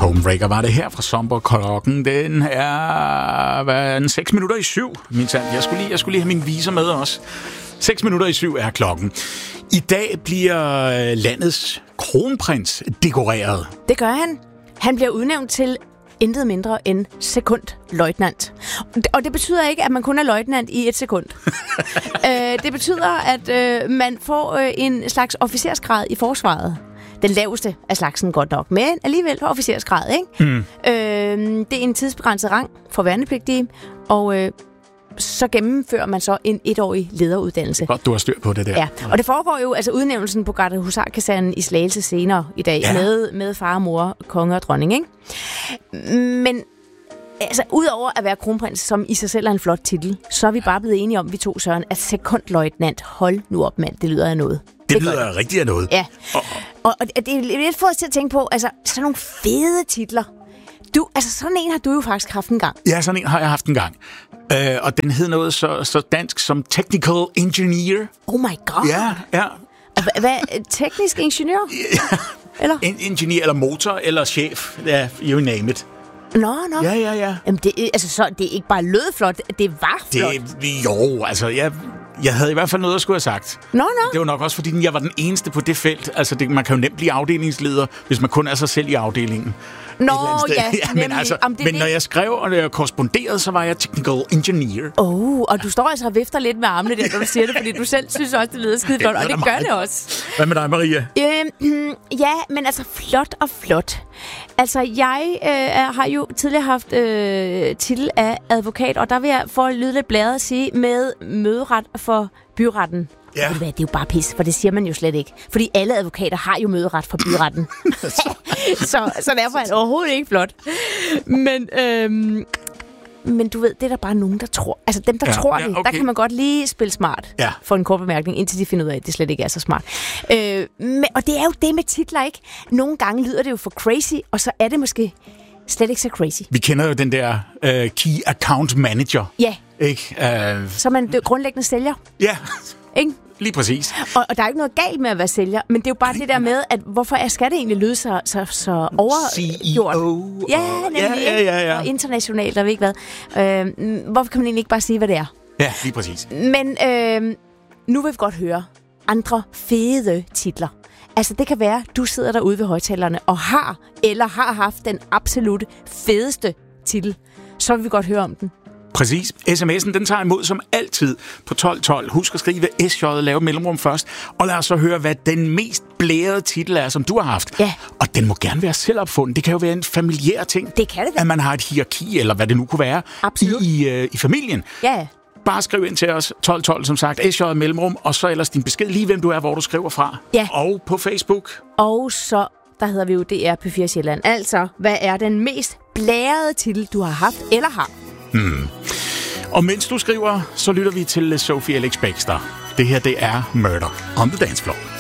Homebreaker var det her fra Somber. Klokken, den er 6 minutter i 7. Min sand. Jeg skulle lige have min viser med også. 6 minutter i 7 er klokken. I dag bliver landets kronprins dekoreret. Det gør han. Han bliver udnævnt til intet mindre end sekundløjtnant. Og det betyder ikke, at man kun er løjtnant i et sekund. Det betyder, at man får en slags officersgrad i forsvaret. Den laveste af slagsen godt nok, men alligevel officersgrad, ikke? Det er en tidsbegrænset rang for værnepligtige, og så gennemfører man så en 1-årig lederuddannelse. Godt, du har styr på det der. Ja, og det foregår jo, altså udnævnelsen på Gardehusarkasernen i Slagelse senere i dag, med far og mor, konge og dronning, ikke? Men altså, udover at være kronprins, som i sig selv er en flot titel, så er vi bare blevet enige om, vi to, Søren, at sekundløjtnant, hold nu op, mand, det lyder af noget. Det lyder rigtig af noget. Ja, og det er lidt for os til at tænke på, altså, sådan nogle fede titler. Sådan en har du jo faktisk haft en gang. Ja, sådan en har jeg haft en gang. Og den hed noget så dansk som Technical Engineer. Oh my god. Ja. Hvad? Teknisk ingeniør? Ja. Eller? Ingeniør, eller motor, eller chef. Ja, you name it. Nå. Ja. Jamen, det er ikke bare lød flot, det var flot. Jeg havde i hvert fald noget at skulle have sagt. Nå. Det var nok også, fordi jeg var den eneste på det felt. Altså, man kan jo nemt blive afdelingsleder, hvis man kun er sig selv i afdelingen. Nå, ja. Men når jeg skrev og jeg korresponderede, så var jeg technical engineer. Og du står altså og vifter lidt med armene der, når du siger det, fordi du selv synes også, det lyder skide flot, og det gør det også. Hvad med dig, Maria? Ja, men altså flot. Altså, jeg har jo tidligere haft titel af advokat, og der vil jeg for at lyde lidt blæret sige med møderet for byretten. Ja. Det er jo bare pis, for det siger man jo slet ikke. Fordi alle advokater har jo møderet for byretten. så derfor er det overhovedet ikke flot. Men du ved, det er der bare nogen, der tror. Altså dem, der tror det, okay. Der kan man godt lige spille smart for en kort bemærkning, indtil de finder ud af, at det slet ikke er så smart. Og det er jo det med titler, ikke? Nogle gange lyder det jo for crazy, og så er det måske slet ikke så crazy. Vi kender jo den der Key Account Manager. Ja. Ikke? Så man grundlæggende sælger. Ja. Ikke? Lige præcis. Og der er ikke noget galt med at være sælger, men det er jo bare det der med, at hvorfor skal det egentlig lyde så overgjort? CEO. Ja, nemlig. Ja. Og internationalt, der ved ikke hvad. Hvorfor kan man egentlig ikke bare sige, hvad det er? Ja, lige præcis. Men nu vil vi godt høre andre fede titler. Altså, det kan være, at du sidder derude ved højtalerne og har haft den absolut fedeste titel. Så vil vi godt høre om den. Præcis. SMS'en, den tager imod som altid på 1212. Husk at skrive SJ, lave mellemrum først. Og lad os så høre, hvad den mest blærede titel er, som du har haft. Ja. Og den må gerne være selvopfundet. Det kan jo være en familiær ting. Det kan det være. At man har et hierarki, eller hvad det nu kunne være. Absolut. I familien. Ja. Bare skriv ind til os, 1212, som sagt, SJ mellemrum, og så ellers din besked, lige hvem du er, hvor du skriver fra. Ja. Og på Facebook. Og så, der hedder vi jo DR P4 Sjælland. Altså, hvad er den mest blærede titel, du har haft eller har? Og mens du skriver, så lytter vi til Sophie Elix Bextor. Det her, det er Murder on the Dance Floor.